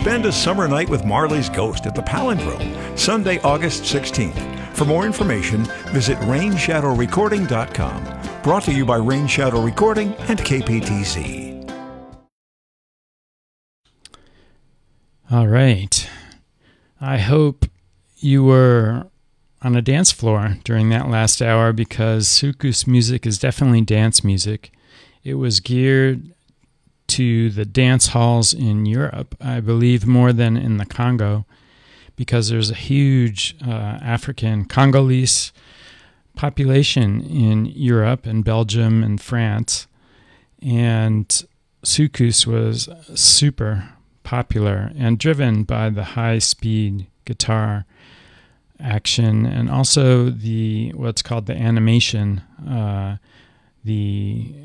Spend a summer night with Marley's Ghost at the Palindrome, Sunday, August 16th. For more information, visit rainshadowrecording.com. Brought to you by Rain Shadow Recording and KPTC. All right. I hope you were on a dance floor during that last hour, because soukous music is definitely dance music. It was geared to the dance halls in Europe, I believe more than in the Congo, because there's a huge African Congolese population in Europe and Belgium and France, and soukous was super popular and driven by the high-speed guitar action and also the what's called the animation, the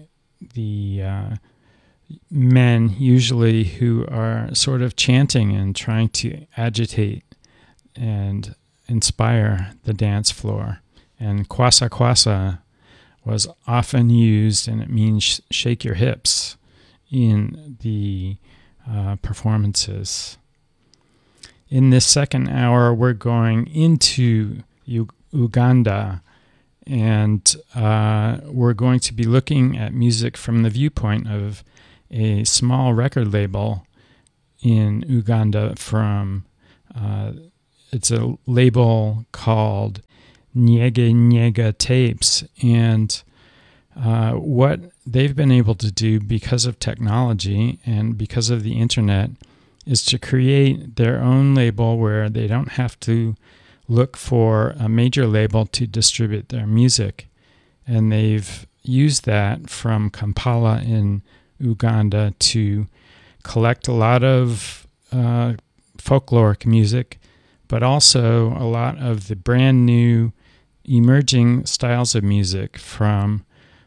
men usually who are sort of chanting and trying to agitate and inspire the dance floor. And kwasa kwasa was often used, and it means shake your hips in the performances. In this second hour, we're going into Uganda, and we're going to be looking at music from the viewpoint of a small record label in Uganda from, it's a label called Nyege Nyege Tapes, and what they've been able to do because of technology and because of the internet is to create their own label where they don't have to look for a major label to distribute their music. And they've used that from Kampala in Uganda to collect a lot of folkloric music, but also a lot of the brand new emerging styles of music from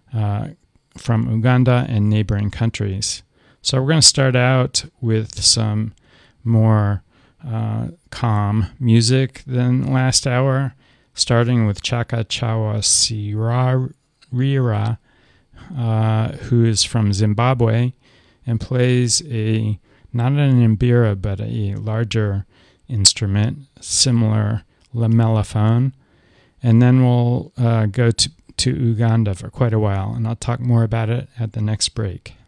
Uganda and neighboring countries. So we're going to start out with some more calm music than last hour, starting with Chaka Chawasirira, who is from Zimbabwe and plays not an mbira, but a larger instrument, similar lamellophone. And then we'll go to Uganda for quite a while, and I'll talk more about it at the next break.